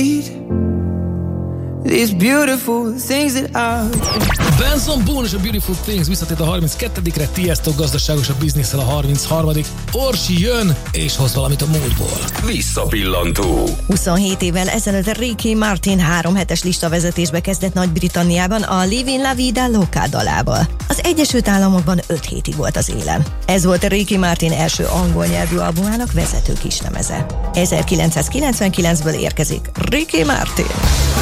These beautiful things that Benson Boone és a Beautiful Things visszatért a 32-re, Tiesto gazdaságos a bizniszel a 33. Orsi jön és hoz valamit a múltból. Visszapillantó. 27 évvel ezelőtt Ricky Martin 3 hetes listavezetésbe kezdett Nagy-Britanniában a Living La Vida Loca dalával. Az Egyesült Államokban 5 hétig volt az élen. Ez volt Ricky Martin első angol nyelvű albumának vezető kislemeze. 1999-ből érkezik Ricky Martin.